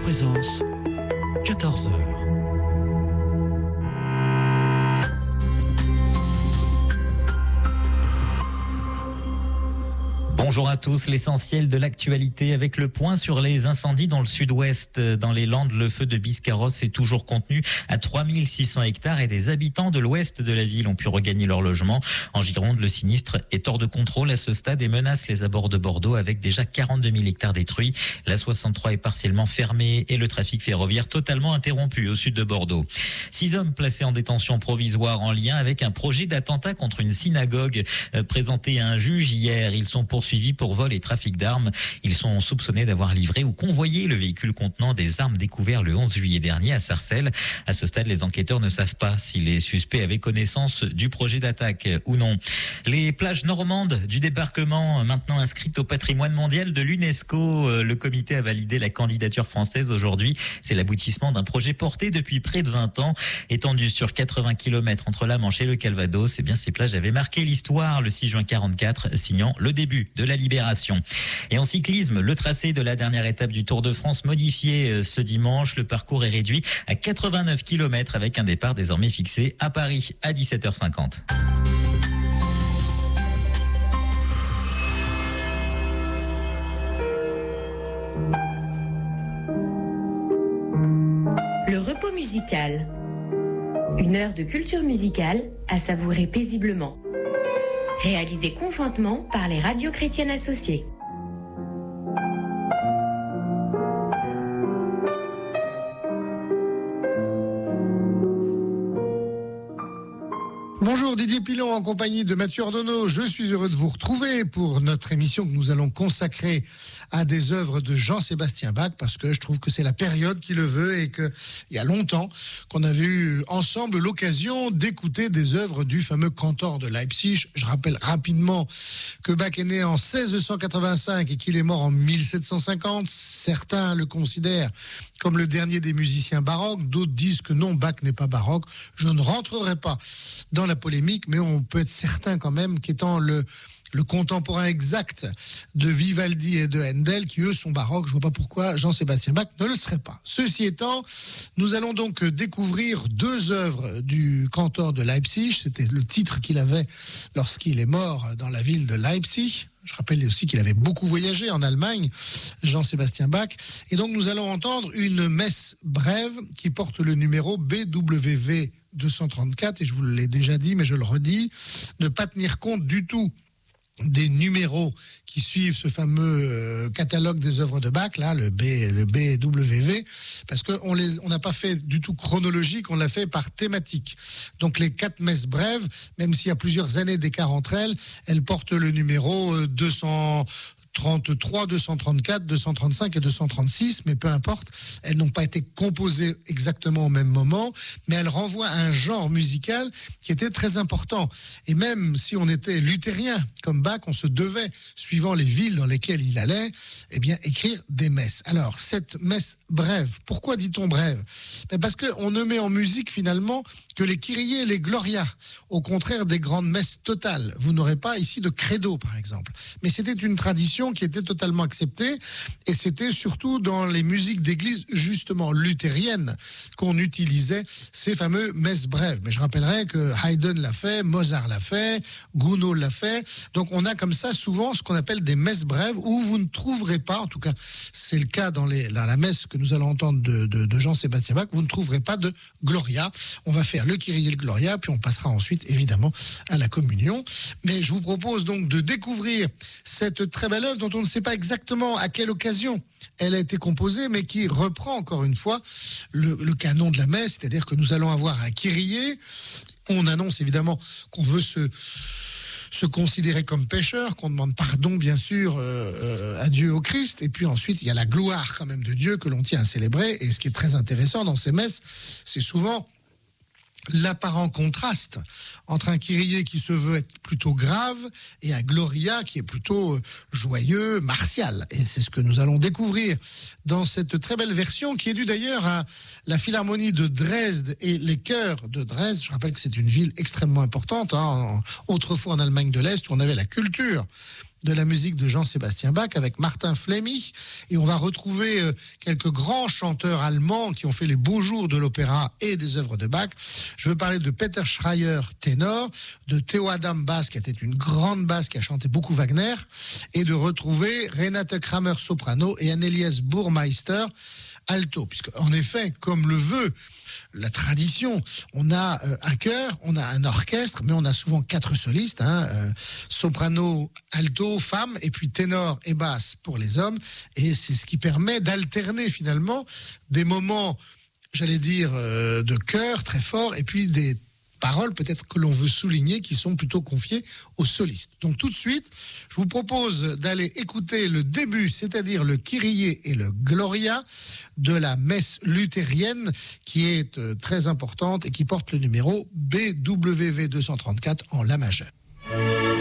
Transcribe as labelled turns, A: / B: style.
A: Présence, 14h.
B: Bonjour à tous, l'essentiel de l'actualité avec le point sur les incendies dans le sud-ouest. Dans les Landes, le feu de Biscarrosse est toujours contenu à 3600 hectares et des habitants de l'ouest de la ville ont pu regagner leur logement. En Gironde, le sinistre est hors de contrôle à ce stade et menace les abords de Bordeaux avec déjà 42 000 hectares détruits. La 63 est partiellement fermée et le trafic ferroviaire totalement interrompu au sud de Bordeaux. 6 hommes placés en détention provisoire en lien avec un projet d'attentat contre une synagogue présenté à un juge hier. Ils sont poursuivis pour vol et trafic d'armes. Ils sont soupçonnés d'avoir livré ou convoyé le véhicule contenant des armes découvert le 11 juillet dernier à Sarcelles. À ce stade, les enquêteurs ne savent pas si les suspects avaient connaissance du projet d'attaque ou non. Les plages normandes du débarquement, maintenant inscrites au patrimoine mondial de l'UNESCO. Le comité a validé la candidature française aujourd'hui. C'est l'aboutissement d'un projet porté depuis près de 20 ans. Étendu sur 80 km entre la Manche et le Calvados, eh bien, ces plages avaient marqué l'histoire le 6 juin 44, signant le début de la libération. Et en cyclisme, le tracé de la dernière étape du Tour de France modifié ce dimanche. Le parcours est réduit à 89 km avec un départ désormais fixé à Paris à 17h50.
C: Le repos musical. Une heure de culture musicale à savourer paisiblement. Réalisé conjointement par les radios chrétiennes associées.
D: Bonjour, Didier Pilon en compagnie de Mathieu Ordonneau. Je suis heureux de vous retrouver pour notre émission que nous allons consacrer à des œuvres de Jean-Sébastien Bach parce que je trouve que c'est la période qui le veut et qu'il y a longtemps qu'on avait eu ensemble l'occasion d'écouter des œuvres du fameux cantor de Leipzig. Je rappelle rapidement que Bach est né en 1685 et qu'il est mort en 1750. Certains le considèrent comme le dernier des musiciens baroques. D'autres disent que non, Bach n'est pas baroque. Je ne rentrerai pas dans la polémique, mais on peut être certain quand même qu'étant le contemporain exact de Vivaldi et de Handel, qui eux sont baroques, je vois pas pourquoi Jean-Sébastien Bach ne le serait pas. Ceci étant, nous allons donc découvrir 2 œuvres du cantor de Leipzig. C'était le titre qu'il avait lorsqu'il est mort dans la ville de Leipzig. Je rappelle aussi qu'il avait beaucoup voyagé en Allemagne, Jean-Sébastien Bach. Et donc nous allons entendre une messe brève qui porte le numéro BWV 234. Et je vous l'ai déjà dit, mais je le redis, ne pas tenir compte du tout des numéros qui suivent ce fameux catalogue des œuvres de Bach, là, le BWV, parce qu'on n'a pas fait du tout chronologique, on l'a fait par thématique. Donc les 4 messes brèves, même s'il y a plusieurs années d'écart entre elles, elles portent le numéro 233, 234, 235 et 236, mais peu importe, elles n'ont pas été composées exactement au même moment, mais elles renvoient à un genre musical qui était très important. Et même si on était luthérien comme Bach, on se devait, suivant les villes dans lesquelles il allait, eh bien, écrire des messes. Alors, cette messe brève, pourquoi dit-on brève ? Parce qu'on ne met en musique finalement que les Kyrie et les Gloria, au contraire des grandes messes totales. Vous n'aurez pas ici de credo, par exemple. Mais c'était une tradition qui était totalement acceptée, et c'était surtout dans les musiques d'église, justement luthériennes, qu'on utilisait ces fameux messes brèves. Mais je rappellerai que Haydn l'a fait, Mozart l'a fait, Gounod l'a fait. Donc on a comme ça souvent ce qu'on appelle des messes brèves, où vous ne trouverez pas, en tout cas c'est le cas dans la messe que nous allons entendre de Jean-Sébastien Bach, vous ne trouverez pas de Gloria. On va faire le Kyrie et le Gloria, puis on passera ensuite évidemment à la communion. Mais je vous propose donc de découvrir cette très belle œuvre dont on ne sait pas exactement à quelle occasion elle a été composée, mais qui reprend encore une fois le canon de la messe, c'est-à-dire que nous allons avoir un Kyrie. On annonce évidemment qu'on veut se considérer comme pécheur, qu'on demande pardon bien sûr à Dieu, au Christ, et puis ensuite il y a la gloire quand même de Dieu que l'on tient à célébrer. Et ce qui est très intéressant dans ces messes, c'est souvent l'apparent contraste entre un Kyrie qui se veut être plutôt grave et un Gloria qui est plutôt joyeux, martial. Et c'est ce que nous allons découvrir dans cette très belle version qui est due d'ailleurs à la Philharmonie de Dresde et les chœurs de Dresde. Je rappelle que c'est une ville extrêmement importante, autrefois en Allemagne de l'Est, où on avait la culture de la musique de Jean-Sébastien Bach avec Martin Flämig. Et on va retrouver quelques grands chanteurs allemands qui ont fait les beaux jours de l'opéra et des œuvres de Bach. Je veux parler de Peter Schreier, ténor, de Theo Adam basse, qui était une grande basse, qui a chanté beaucoup Wagner, et de retrouver Renate Kramer, soprano, et Annelies Burmeister, alto. Puisque, en effet, comme le veut la tradition, on a un chœur, on a un orchestre, mais on a souvent 4 solistes, soprano, alto, femme, et puis ténor et basse pour les hommes. Et c'est ce qui permet d'alterner finalement des moments, j'allais dire, de chœur très fort, et puis des paroles peut-être que l'on veut souligner qui sont plutôt confiées aux solistes. Donc tout de suite, je vous propose d'aller écouter le début, c'est-à-dire le Kyrie et le Gloria de la messe luthérienne qui est très importante et qui porte le numéro BWV 234 en La majeure.